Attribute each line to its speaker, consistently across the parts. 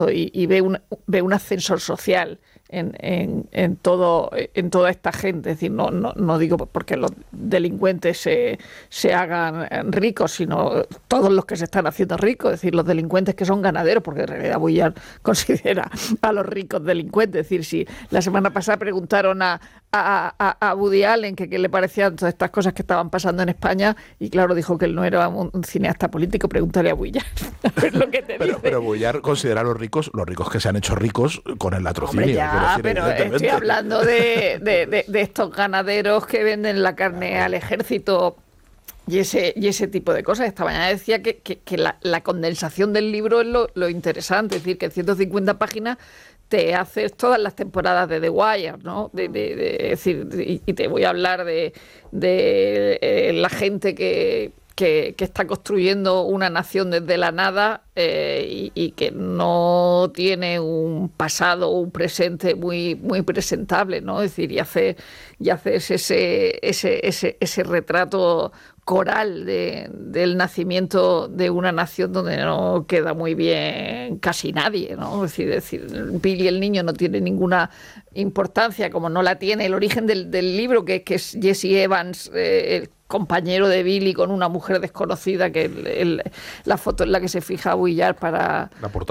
Speaker 1: y ve un ascensor social en toda esta gente. Es decir, no digo porque los delincuentes se hagan ricos, sino todos los que se están haciendo ricos. Es decir, los delincuentes que son ganaderos, porque en realidad Vuillard considera a los ricos delincuentes. Es decir, si la semana pasada preguntaron a Woody Allen que qué le parecían todas estas cosas que estaban pasando en España, y claro, dijo que él no era un cineasta político. Pregúntale a Vuillard a ver lo que te dice.
Speaker 2: Pero Vuillard considera a los ricos que se han hecho ricos con el latrocinio.
Speaker 1: Pero estoy hablando de estos ganaderos que venden la carne al ejército y ese tipo de cosas. Esta mañana decía que la condensación del libro es lo interesante, es decir, que en 150 páginas te haces todas las temporadas de The Wire, ¿no? Es decir, y te voy a hablar de la gente que está construyendo una nación desde la nada y que no tiene un pasado o un presente muy presentable, ¿no? Es decir, y haces ese retrato coral del nacimiento de una nación donde no queda muy bien casi nadie, ¿no? Es decir, Billy el niño no tiene ninguna importancia, como no la tiene el origen del libro, que es Jesse Evans, el compañero de Billy con una mujer desconocida, que la foto en la que se fija Vuillard para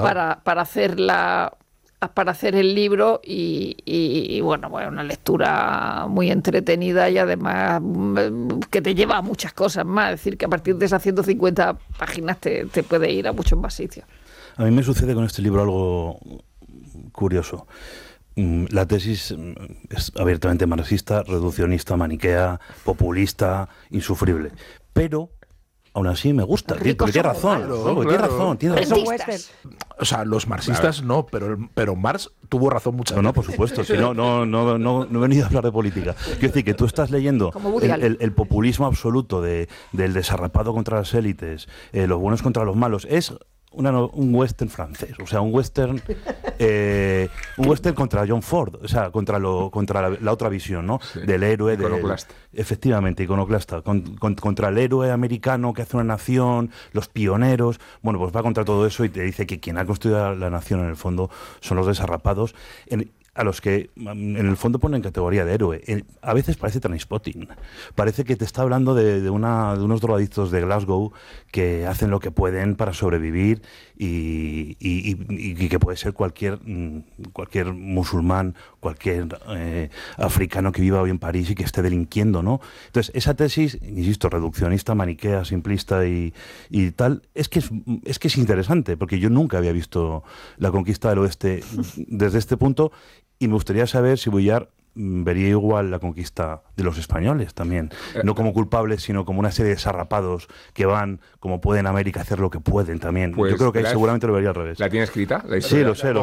Speaker 1: hacer el libro, y bueno, una lectura muy entretenida y además que te lleva a muchas cosas más. Es decir, que a partir de esas 150 páginas te puede ir a muchos más sitios.
Speaker 3: A mí me sucede con este libro algo curioso. La tesis es abiertamente marxista, reduccionista, maniquea, populista, insufrible. Pero aún así me gusta, porque tiene razón. Tiene razón.
Speaker 2: O sea, los marxistas no, pero Marx tuvo razón muchas veces.
Speaker 3: No, por supuesto. Si no he venido a hablar de política. Quiero decir que tú estás leyendo el populismo absoluto del desarrapado contra las élites, los buenos contra los malos. Es un western francés, o sea, un western contra John Ford, o sea, contra la otra visión, ¿no? Sí, del héroe, iconoclasta. Efectivamente, iconoclasta, contra el héroe americano que hace una nación, los pioneros. Bueno, pues va contra todo eso y te dice que quien ha construido la nación en el fondo son los desarrapados, a los que en el fondo ponen categoría de héroe. A veces parece Trainspotting. Parece que te está hablando de unos drogadictos de Glasgow que hacen lo que pueden para sobrevivir y que puede ser cualquier musulmán, cualquier africano que viva hoy en París y que esté delinquiendo, ¿no? Entonces, esa tesis, insisto, reduccionista, maniquea, simplista y tal, es que es interesante, porque yo nunca había visto la conquista del oeste desde este punto. Y me gustaría saber si Vuillard vería igual la conquista de los españoles también, no como culpables, sino como una serie de desarrapados que van, como pueden, a América, a hacer lo que pueden también. Pues yo creo que seguramente lo vería al revés.
Speaker 4: ¿La tiene escrita?
Speaker 3: Sí, lo sé.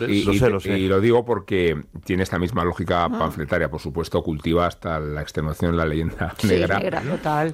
Speaker 4: Y lo digo porque tiene esta misma lógica panfletaria, por supuesto, cultiva hasta la extenuación la leyenda negra.
Speaker 1: Total.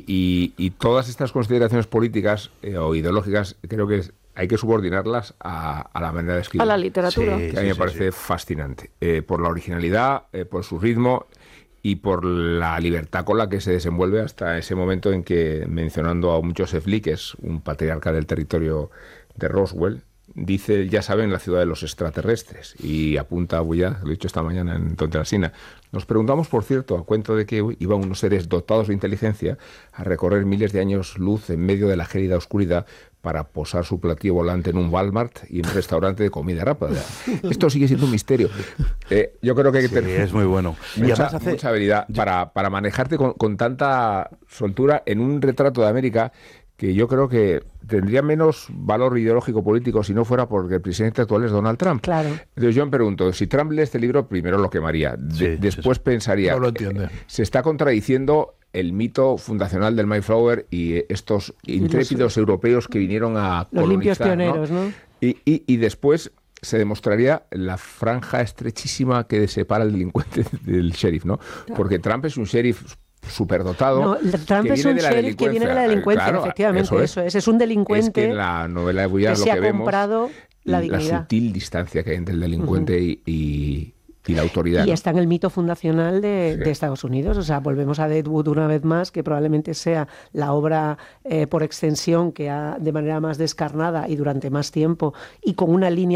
Speaker 4: Y todas estas consideraciones políticas o ideológicas, creo que hay que subordinarlas a la manera de escribir.
Speaker 1: A la literatura.
Speaker 4: Que a mí me parece fascinante. Por la originalidad, por su ritmo y por la libertad con la que se desenvuelve hasta ese momento en que, mencionando a un Joseph Lee, que es un patriarca del territorio de Roswell, dice, ya saben, la ciudad de los extraterrestres, y apunta a Vuillard, lo he dicho esta mañana en Tonterasina. Nos preguntamos, por cierto, a cuento de que iban unos seres dotados de inteligencia a recorrer miles de años luz en medio de la gélida oscuridad para posar su platillo volante en un Walmart y en un restaurante de comida rápida. Esto sigue siendo un misterio. Yo creo que hay que tener
Speaker 3: es muy bueno.
Speaker 4: mucha habilidad para manejarte con tanta soltura en un retrato de América que yo creo que tendría menos valor ideológico político si no fuera porque el presidente actual es Donald Trump.
Speaker 1: Claro.
Speaker 4: Entonces yo me pregunto, si Trump lee este libro, primero lo quemaría, después pensaría,
Speaker 2: no lo entiende.
Speaker 4: Se está contradiciendo el mito fundacional del Mayflower y estos intrépidos europeos que vinieron a colonizar,
Speaker 1: los limpios pioneros, ¿no?
Speaker 4: Y después se demostraría la franja estrechísima que separa al delincuente del sheriff, ¿no? Claro. Porque Trump es un sheriff superdotado.
Speaker 1: No, Trump es un sheriff que viene de la delincuencia, claro, efectivamente, eso es un delincuente.
Speaker 4: Es que en la novela de Vuillard lo que vemos
Speaker 1: comprado la
Speaker 4: sutil distancia que hay entre el delincuente y la autoridad.
Speaker 1: Y está en el mito fundacional de Estados Unidos. O sea, volvemos a Deadwood una vez más, que probablemente sea la obra por extensión que ha, de manera más descarnada y durante más tiempo y con una línea